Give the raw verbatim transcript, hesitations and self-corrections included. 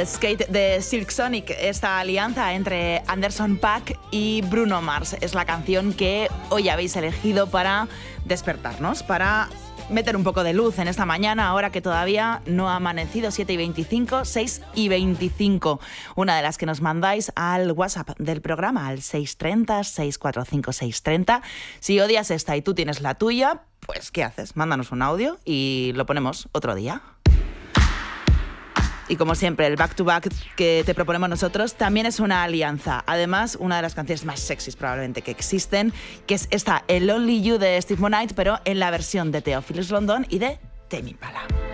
de Skate de Silk Sonic, esta alianza entre Anderson .Paak y Bruno Mars. Es la canción que hoy habéis elegido para despertarnos, para meter un poco de luz en esta mañana, ahora que todavía no ha amanecido. Siete y veinticinco, seis y veinticinco. Una de las que nos mandáis al WhatsApp del programa, al seis tres cero, seis cuatro cinco, seis tres cero. Si odias esta y tú tienes la tuya, pues ¿qué haces? Mándanos un audio y lo ponemos otro día. Y como siempre, el back-to-back que te proponemos nosotros también es una alianza. Además, una de las canciones más sexys probablemente que existen, que es esta, el Only You de Steve Monite, pero en la versión de Theophilus Rondon y de Tame Impala.